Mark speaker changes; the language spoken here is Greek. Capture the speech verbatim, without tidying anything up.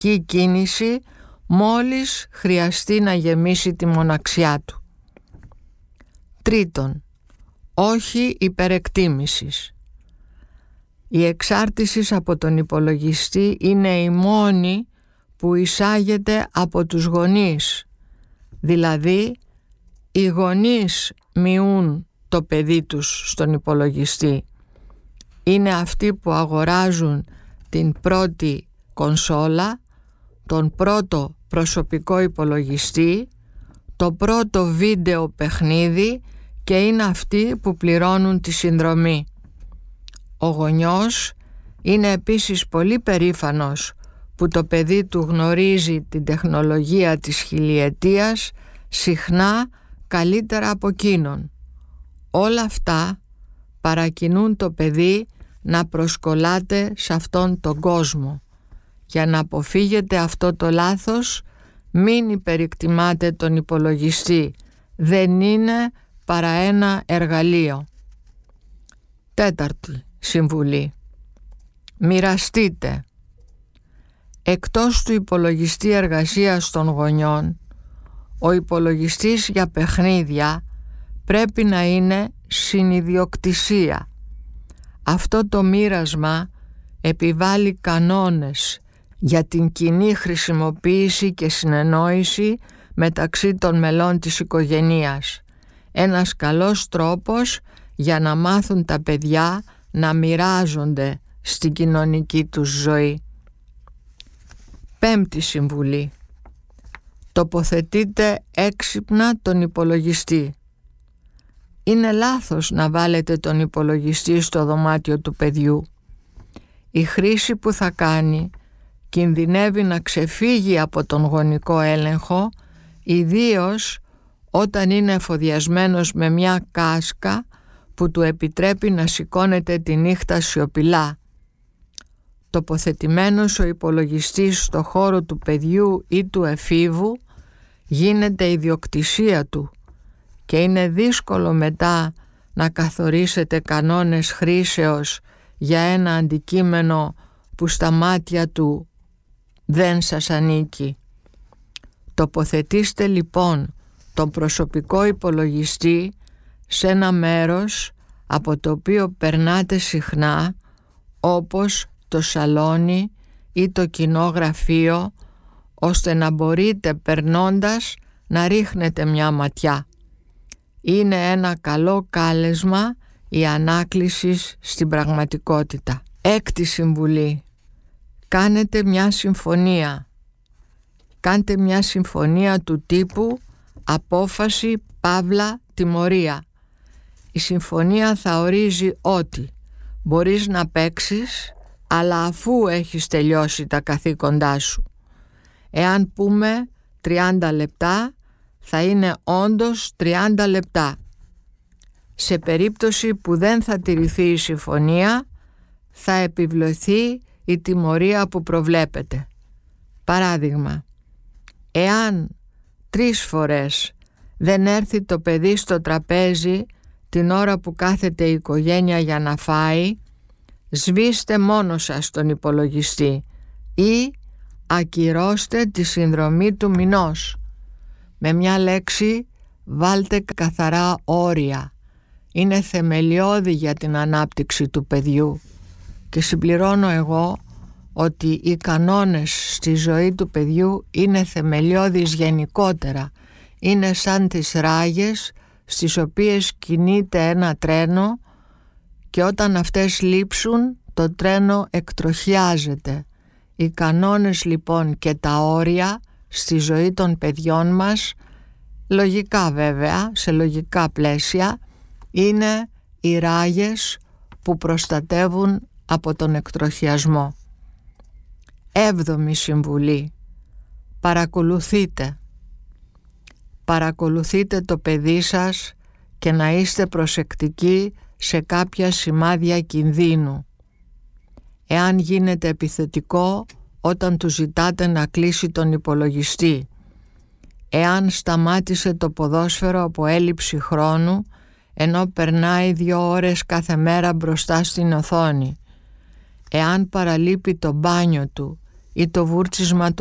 Speaker 1: κίνηση μόλις χρειαστεί να γεμίσει τη μοναξιά του. Τρίτον, όχι υπερεκτίμησης. Η εξάρτηση από τον υπολογιστή είναι η μόνη που εισάγεται από τους γονείς, δηλαδή οι γονείς μειούν το παιδί τους στον υπολογιστή. Είναι αυτοί που αγοράζουν την πρώτη κονσόλα, τον πρώτο προσωπικό υπολογιστή, το πρώτο βίντεο παιχνίδι και είναι αυτοί που πληρώνουν τη συνδρομή. Ο γονιός είναι επίσης πολύ περήφανος που το παιδί του γνωρίζει την τεχνολογία της χιλιετίας συχνά καλύτερα από εκείνον. Όλα αυτά παρακινούν το παιδί να προσκολάται σε αυτόν τον κόσμο. Για να αποφύγετε αυτό το λάθος, μην υπερεκτιμάτε τον υπολογιστή. Δεν είναι παρά ένα εργαλείο. Τέταρτη συμβουλή. Μοιραστείτε. Εκτός του υπολογιστή εργασίας των γονιών, ο υπολογιστής για παιχνίδια πρέπει να είναι συνιδιοκτησία. Αυτό το μοίρασμα επιβάλλει κανόνες για την κοινή χρησιμοποίηση και συνεννόηση μεταξύ των μελών της οικογένειας. Ένας καλός τρόπος για να μάθουν τα παιδιά να μοιράζονται στην κοινωνική τους ζωή. Πέμπτη συμβουλή. Τοποθετείτε έξυπνα τον υπολογιστή. Είναι λάθος να βάλετε τον υπολογιστή στο δωμάτιο του παιδιού. Η χρήση που θα κάνει κινδυνεύει να ξεφύγει από τον γονικό έλεγχο, ιδίως όταν είναι εφοδιασμένος με μια κάσκα που του επιτρέπει να σηκώνεται τη νύχτα σιωπηλά. Τοποθετημένος ο υπολογιστής στο χώρο του παιδιού ή του εφήβου γίνεται ιδιοκτησία του και είναι δύσκολο μετά να καθορίσετε κανόνες χρήσεως για ένα αντικείμενο που στα μάτια του δεν σας ανήκει. Τοποθετήστε λοιπόν τον προσωπικό υπολογιστή σε ένα μέρος από το οποίο περνάτε συχνά, όπως το σαλόνι ή το κοινό γραφείο, ώστε να μπορείτε περνώντας να ρίχνετε μια ματιά. Είναι ένα καλό κάλεσμα η ανάκληση στην πραγματικότητα. Έκτη συμβουλή. Κάνετε μια συμφωνία. Κάντε μια συμφωνία του τύπου απόφαση παύλα τιμωρία. Η συμφωνία θα ορίζει ότι μπορείς να παίξεις, αλλά αφού έχεις τελειώσει τα καθήκοντά σου. Εάν πούμε τριάντα λεπτά, θα είναι όντως τριάντα λεπτά. Σε περίπτωση που δεν θα τηρηθεί η συμφωνία, θα επιβληθεί η τιμωρία που προβλέπετε. Παράδειγμα, εάν τρεις φορές δεν έρθει το παιδί στο τραπέζι την ώρα που κάθεται η οικογένεια για να φάει, σβήστε μόνο σας τον υπολογιστή ή ακυρώστε τη συνδρομή του μηνός. Με μια λέξη, βάλτε καθαρά όρια. Είναι θεμελιώδη για την ανάπτυξη του παιδιού. Και συμπληρώνω εγώ ότι οι κανόνες στη ζωή του παιδιού είναι θεμελιώδεις γενικότερα. Είναι σαν τις ράγες στις οποίες κινείται ένα τρένο και όταν αυτές λείψουν το τρένο εκτροχιάζεται. Οι κανόνες λοιπόν και τα όρια στη ζωή των παιδιών μας, λογικά βέβαια, σε λογικά πλαίσια, είναι οι ράγες που προστατεύουν από τον εκτροχιασμό. Έβδομη συμβουλή. Παρακολουθείτε. Παρακολουθείτε το παιδί σας και να είστε προσεκτικοί σε κάποια σημάδια κινδύνου. Εάν γίνετε επιθετικό όταν του ζητάτε να κλείσει τον υπολογιστή, εάν σταμάτησε το ποδόσφαιρο από έλλειψη χρόνου ενώ περνάει δύο ώρες κάθε μέρα μπροστά στην οθόνη, εάν παραλείπει το μπάνιο του ή το βούρτσισμα